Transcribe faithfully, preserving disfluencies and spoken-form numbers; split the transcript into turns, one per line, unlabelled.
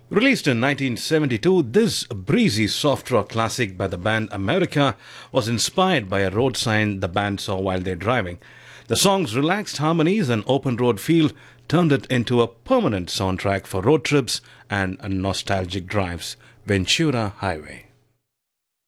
Released in nineteen seventy-two, this breezy soft rock classic by the band America was inspired by a road sign the band saw while they're driving. The song's relaxed harmonies and open road feel turned it into a permanent soundtrack for road trips and nostalgic drives. Ventura Highway.